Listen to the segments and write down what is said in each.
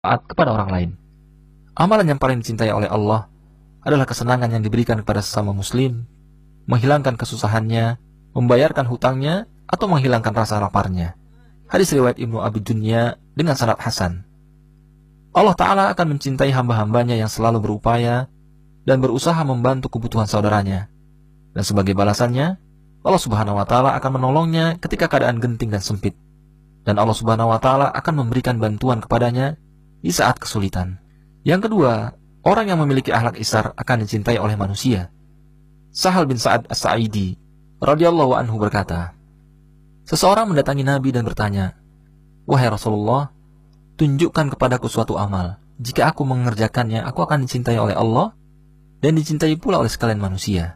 taat kepada orang lain. Amalan yang paling dicintai oleh Allah adalah kesenangan yang diberikan kepada sesama muslim, menghilangkan kesusahannya, membayarkan hutangnya, atau menghilangkan rasa laparnya. Hadis riwayat Ibnu Abi Dunya dengan sanad hasan. Allah Ta'ala akan mencintai hamba-hambanya yang selalu berupaya dan berusaha membantu kebutuhan saudaranya. Dan sebagai balasannya, Allah Subhanahu wa Ta'ala akan menolongnya ketika keadaan genting dan sempit. Dan Allah Subhanahu wa Ta'ala akan memberikan bantuan kepadanya di saat kesulitan. Yang kedua, orang yang memiliki akhlak isar akan dicintai oleh manusia. Sahal bin Sa'ad As-Sa'idi radhiyallahu anhu berkata, seseorang mendatangi Nabi dan bertanya, "Wahai Rasulullah, tunjukkan kepadaku suatu amal. Jika aku mengerjakannya, aku akan dicintai oleh Allah dan dicintai pula oleh sekalian manusia."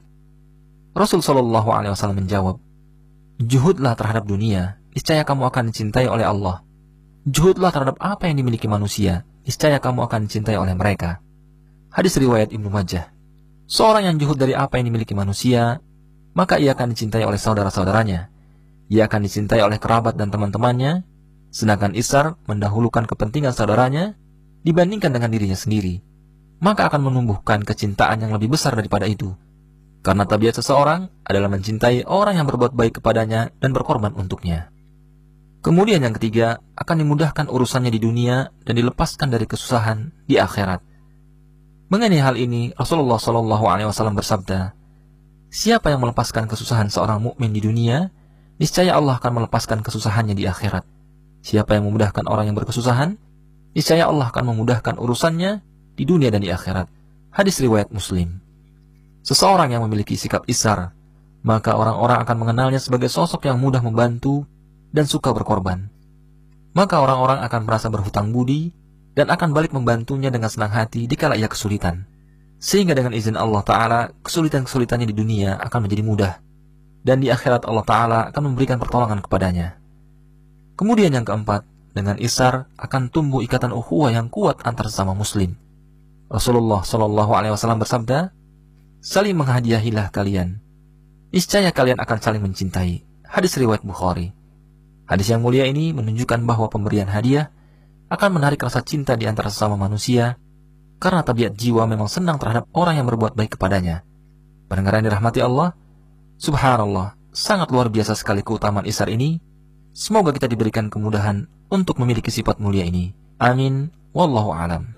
Rasul Shallallahu Alaihi Wasallam menjawab, "Juhudlah terhadap dunia, niscaya kamu akan dicintai oleh Allah. Juhudlah terhadap apa yang dimiliki manusia, niscaya kamu akan dicintai oleh mereka." Hadis riwayat Ibnu Majah. Seorang yang juhud dari apa yang dimiliki manusia, maka ia akan dicintai oleh saudara-saudaranya. Ia akan dicintai oleh kerabat dan teman-temannya, sedangkan isar mendahulukan kepentingan saudaranya dibandingkan dengan dirinya sendiri. Maka akan menumbuhkan kecintaan yang lebih besar daripada itu. Karena tabiat seseorang adalah mencintai orang yang berbuat baik kepadanya dan berkorban untuknya. Kemudian yang ketiga, akan dimudahkan urusannya di dunia dan dilepaskan dari kesusahan di akhirat. Mengenai hal ini, Rasulullah SAW bersabda, "Siapa yang melepaskan kesusahan seorang mukmin di dunia, niscaya Allah akan melepaskan kesusahannya di akhirat. Siapa yang memudahkan orang yang berkesusahan, niscaya Allah akan memudahkan urusannya di dunia dan di akhirat." Hadis riwayat Muslim. Seseorang yang memiliki sikap isar, maka orang-orang akan mengenalnya sebagai sosok yang mudah membantu dan suka berkorban. Maka orang-orang akan merasa berhutang budi dan akan balik membantunya dengan senang hati dikala ia kesulitan. Sehingga dengan izin Allah Ta'ala, kesulitan-kesulitannya di dunia akan menjadi mudah. Dan di akhirat Allah Ta'ala akan memberikan pertolongan kepadanya. Kemudian yang keempat, dengan isar akan tumbuh ikatan ukhuwah yang kuat antar sesama muslim. Rasulullah SAW bersabda, "Saling menghadiahilah kalian. Niscaya kalian akan saling mencintai." Hadis riwayat Bukhari. Hadis yang mulia ini menunjukkan bahwa pemberian hadiah akan menarik rasa cinta di antara sesama manusia, karena tabiat jiwa memang senang terhadap orang yang berbuat baik kepadanya. Pendengar yang dirahmati Allah, subhanallah, sangat luar biasa sekali keutamaan isar ini. Semoga kita diberikan kemudahan untuk memiliki sifat mulia ini. Amin. Wallahu a'lam.